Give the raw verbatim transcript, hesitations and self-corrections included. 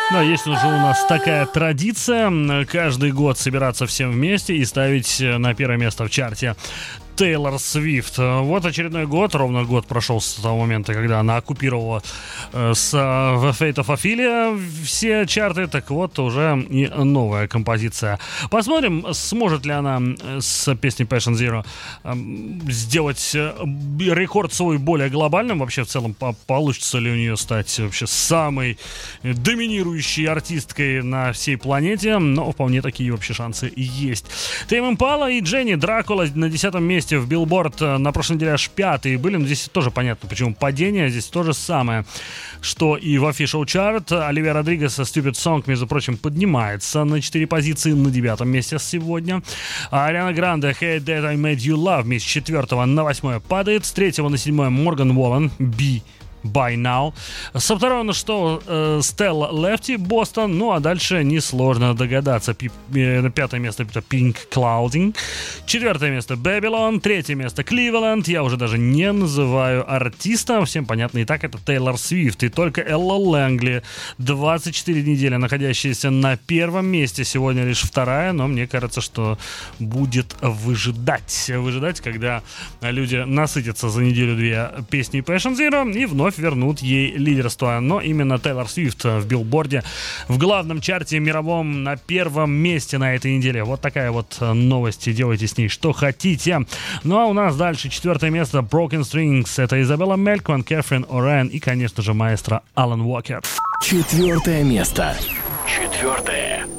Да, есть уже у нас такая традиция каждый год собираться всем вместе и ставить на первое место в чарте Тейлор Свифт. Вот очередной год, ровно год прошел с того момента, когда она оккупировала э, с The Fate of Ophelia все чарты, так вот уже и новая композиция. Посмотрим, сможет ли она с песней Passion Zero э, сделать рекорд свой более глобальным, вообще в целом получится ли у нее стать вообще самой доминирующей артисткой на всей планете, но вполне такие вообще шансы есть. Тейм Импала и Дженни Дракула на десятом месте в Billboard на прошлой неделе аж пятые были, но здесь тоже понятно, почему падение, здесь то же самое, что и в Official Chart. Оливия Родригес со Stupid Song, между прочим, поднимается на четыре позиции, на девятом месте сегодня. А Ариана Гранде Hey That I Made You Love Me с четвертого на восьмое падает, с третьего на седьмое Морган Уоллен B By Now. Со второго на что э, Стелла Лефти, Бостон. Ну а дальше несложно догадаться. Пи- э, пятое место это Pink Clouding. Четвертое место Babylon. Третье место Cleveland. Я уже даже не называю артиста. Всем понятно. Итак, это Тейлор Свифт. И только Элла Лэнгли, двадцать четыре недели находящаяся на первом месте. Сегодня лишь вторая. Но мне кажется, что будет выжидать. Выжидать, когда люди насытятся за неделю-две песней Passion Zero и вновь вернут ей лидерство. Но именно Тейлор Свифт в Билборде в главном чарте мировом на первом месте на этой неделе. Вот такая вот новость. Делайте с ней что хотите. Ну а у нас дальше четвертое место Broken Strings. Это Изабелла Мелькман, Кэтрин Орен и, конечно же, маэстро Алан Уокер. Четвертое место. Четвертое.